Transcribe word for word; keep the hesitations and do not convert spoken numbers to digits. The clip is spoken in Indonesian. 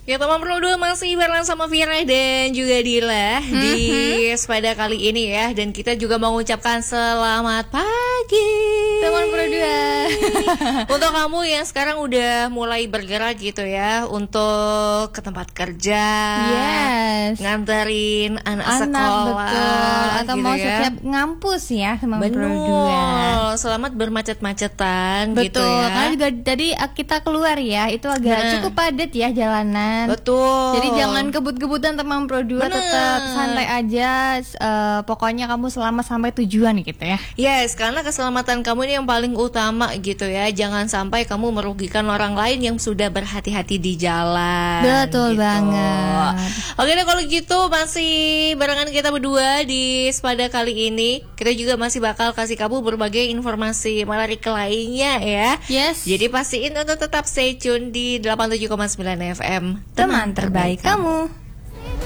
Ya, teman Pro dua masih bareng sama Vira dan juga Dila mm-hmm. di Sepada kali ini ya. Dan kita juga mau mengucapkan selamat pagi teman Pro dua untuk kamu yang sekarang udah mulai bergerak gitu ya, untuk ke tempat kerja, yes. nganterin anak, anak sekolah, betul. Atau gitu mau ya. setiap ngampus ya teman Pro Betul, dua. selamat bermacet-macetan betul, gitu ya. Karena juga tadi kita keluar ya, itu agak nah. cukup padat ya jalanan. Betul. Jadi jangan kebut-kebutan teman Pro dua, tetap santai aja. Uh, pokoknya kamu selamat sampai tujuan gitu ya. Yes, karena keselamatan kamu ini yang paling utama gitu ya. Jangan sampai kamu merugikan orang lain yang sudah berhati-hati di jalan. Betul gitu. banget. Oke deh, kalau gitu masih barengan kita berdua di Sepada kali ini. Kita juga masih bakal kasih kamu berbagai informasi menarik lainnya ya. Yes. Jadi pastiin untuk tetap stay tune di delapan puluh tujuh koma sembilan F M. Teman terbaik kamu.